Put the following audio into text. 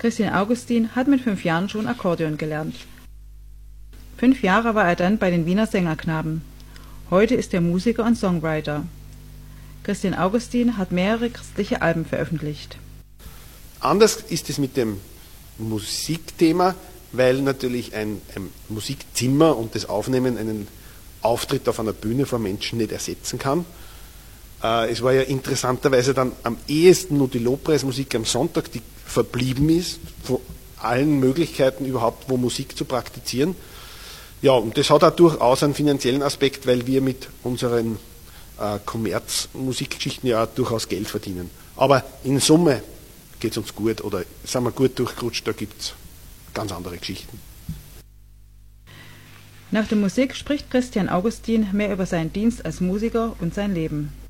Christian Augustin hat mit 5 Jahren schon Akkordeon gelernt. 5 Jahre war er dann bei den Wiener Sängerknaben. Heute ist er Musiker und Songwriter. Christian Augustin hat mehrere christliche Alben veröffentlicht. Anders ist es mit dem Musikthema, weil natürlich ein Musikzimmer und das Aufnehmen einen Auftritt auf einer Bühne vor Menschen nicht ersetzen kann. Es war ja interessanterweise dann am ehesten nur die Lobpreismusik am Sonntag, die verblieben ist, von allen Möglichkeiten überhaupt, wo Musik zu praktizieren. Ja, und das hat auch durchaus einen finanziellen Aspekt, weil wir mit unseren Kommerzmusikgeschichten ja auch durchaus Geld verdienen. Aber in Summe geht es uns gut oder sind wir gut durchgerutscht, da gibt es ganz andere Geschichten. Nach der Musik spricht Christian Augustin mehr über seinen Dienst als Musiker und sein Leben.